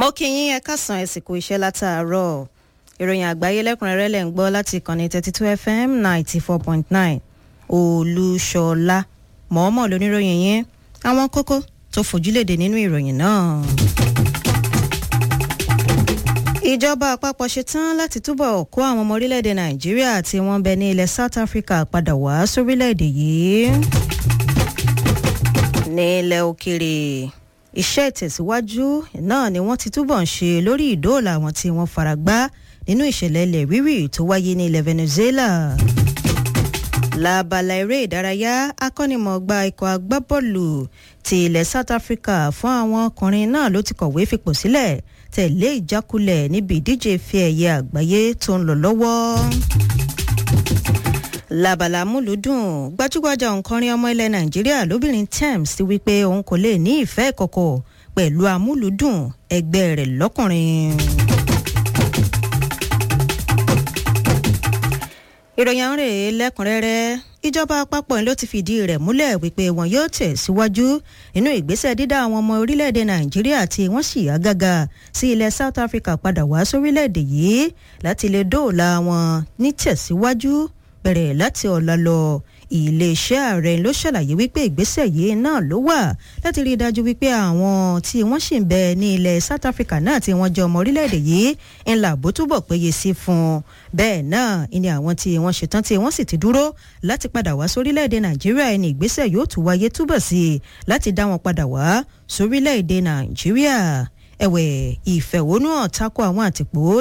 mo kí yín ẹ káàsán ẹ sì kú iṣẹ́ látàárọ̀ ìròyìn àgbáyé lẹ́kùnrẹ́rẹ́ lẹ̀ ń gbọ́ láti ìkànnì 32 FM 94.9 olúṣọlá mọ̀ọ́mọ̀ lóníròyìn yín àwọn kókó tó fojúlédè nínú ìròyìn náà. ìjọba àpapọ̀ ṣetán láti túbọ̀ kó àwọn ọmọ orílẹ̀-èdè nàìjíríà tí wọ́n bẹ ní ilẹ̀ South Africa padà wá sórílẹ̀-èdè yìí. ní ilẹ̀ òkèèrè iṣẹ́ ìtẹ̀síwájú náà ni wọ́n ti túbọ̀ ń ṣe lórí ìdóòlà àwọn tí wọ́n fara gbá nínú ìṣẹ̀lẹ̀ ilẹ̀ rírì tó wáyé ní ilẹ̀ Venezuela. lábala eré ìdárayá akọ́nimọ̀ọ́gbá ikọ̀ agbábọ́ọ̀lù ti ilẹ̀ South Africa fún àwọn ọkùnrin náà ló ti kọ̀wé fipò sílẹ̀ tẹ̀lé ìjákulẹ̀ níbi ìdíje ife ẹ̀yẹ àgbáyé tó ń lọ lọ́wọ́. lábala múlùdùn gbajúgbajà òǹkọrin ọmọ ilẹ̀ Nàìjíríà lóbìnrin Tems ti wí pé òun kò lè ní ìfẹ́ ìkọ̀kọ̀ pẹ̀lú amúlùdùn ẹgbẹ́ rẹ̀ lọ́kùnrin. ìròyìn àwọn rèé lẹ́kùnrẹ́rẹ́ ìjọba àpapọ̀ ló ti fìdí rẹ̀ múlẹ̀ wípé wọn yóò tẹ̀síwájú nínú ìgbésẹ̀ dídá àwọn ọmọ orílẹ̀-èdè Nàìjíríà tí wọ́n sì àgàgà sí ilẹ̀ South Africa padà wá sórílẹ̀-èdè yìí láti lè dóòlà wọn ní tẹ̀síwájú bẹ̀rẹ̀ láti ọ̀la lọ. iléeṣẹ́ ààrẹ ló ṣàlàyé wípé ìgbésẹ̀ yìí náà ló wà láti rí i dájú wípé àwọn tí wọ́n sì ń bẹ ní ilẹ̀ South Africa náà tí wọ́n jẹ́ ọmọ orílẹ̀-èdè yìí ńlá bó túbọ̀ péye sí fún un. bẹ́ẹ̀ náà ni àwọn tí wọ́n ṣetán tí wọ́n sì ti dúró láti padà wá sórílẹ̀-èdè Nàìjíríà ẹni ìgbésẹ̀ yóò tún wáyé túbọ̀ sí i láti dá wọn padà wá sórílẹ̀-èdè Nàìjíríà. ẹ̀wẹ̀ ìfẹ̀hónúhàn tako àwọn àtìpó